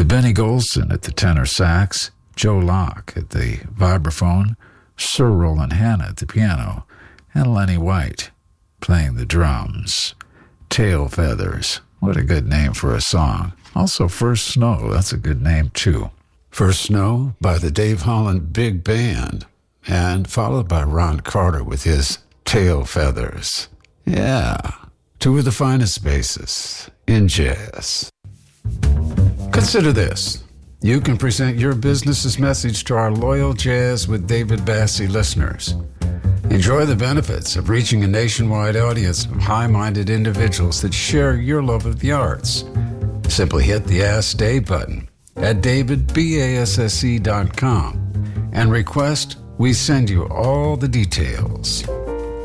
Benny Golson at the tenor sax, Joe Locke at the vibraphone, Sir Roland Hanna at the piano, and Lenny White playing the drums. Tail Feathers, what a good name for a song. Also, First Snow, that's a good name too. First Snow by the Dave Holland Big Band, and followed by Ron Carter with his Tail Feathers. Yeah, two of the finest basses in jazz. Consider this. You can present your business's message to our loyal Jazz with David Bassie listeners. Enjoy the benefits of reaching a nationwide audience of high-minded individuals that share your love of the arts. Simply hit the Ask Dave button at davidbasse.com and request we send you all the details.